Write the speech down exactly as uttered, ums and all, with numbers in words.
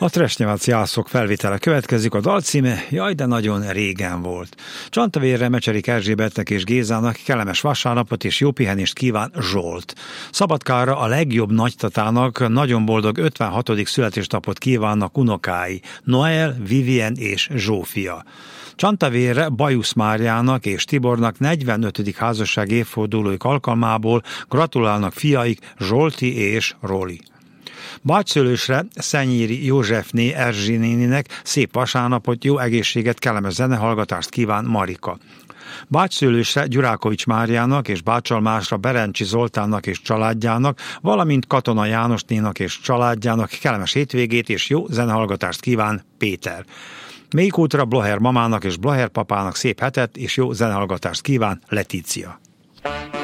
A Tresnyevac jászok felvétele következik, a dal címe Jaj, de nagyon régen volt. Csantavérre Mecserik Erzsébetnek és Gézának kellemes vasárnapot és jó pihenést kíván Zsolt. Szabadkára a legjobb nagytatának nagyon boldog ötvenhatodik születésnapot kívánnak unokái, Noel, Vivien és Zsófia. Csantavérre Bajusz Máriának és Tibornak negyvenötödik házasság évfordulóik alkalmából gratulálnak fiaik Zsolti és Roli. Bácsszőlősre Szenyéri Józsefné Erzsi néninek szép vasárnapot, jó egészséget, kellemes zenehallgatást kíván Marika. Bácsszőlősre Gyurákovics Máriának és Bácsalmásra Berencsi Zoltánnak és családjának, valamint Katona Jánosnénak és családjának kellemes hétvégét és jó zenehallgatást kíván Péter. Mélykútra Bloher mamának és Bloher papának szép hetet és jó zenehallgatást kíván Letícia.